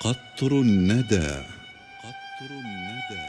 قطر الندى. قطر الندى.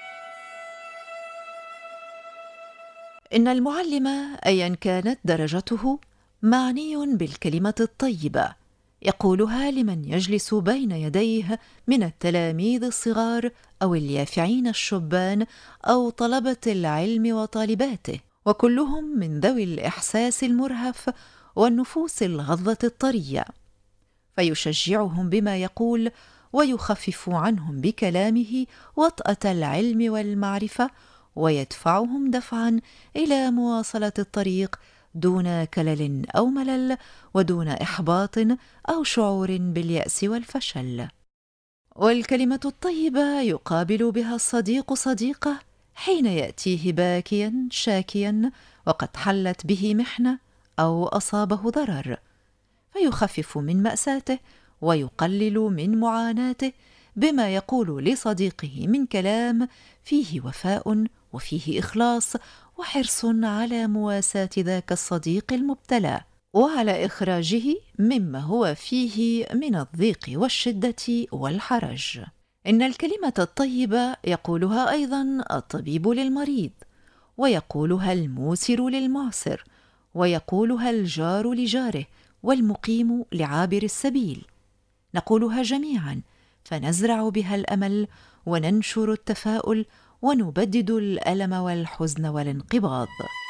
إن المعلم أيا كانت درجته معني بالكلمة الطيبة يقولها لمن يجلس بين يديه من التلاميذ الصغار أو اليافعين الشبان أو طلبة العلم وطالباته، وكلهم من ذوي الإحساس المرهف والنفوس الغضة الطرية، فيشجعهم بما يقول ويخفف عنهم بكلامه وطأة العلم والمعرفة، ويدفعهم دفعا إلى مواصلة الطريق دون كلل أو ملل، ودون إحباط أو شعور باليأس والفشل. والكلمة الطيبة يقابل بها الصديق صديقه حين يأتيه باكيا شاكيا وقد حلت به محنة أو أصابه ضرر، فيخفف من مأساته ويقلل من معاناته بما يقول لصديقه من كلام فيه وفاء وفيه إخلاص وحرص على مواساة ذاك الصديق المبتلى، وعلى إخراجه مما هو فيه من الضيق والشدة والحرج. إن الكلمة الطيبة يقولها أيضا الطبيب للمريض، ويقولها الموسر للمعسر، ويقولها الجار لجاره، والمقيم لعابر السبيل. نقولها جميعا فنزرع بها الأمل وننشر التفاؤل ونبدد الألم والحزن والانقباض.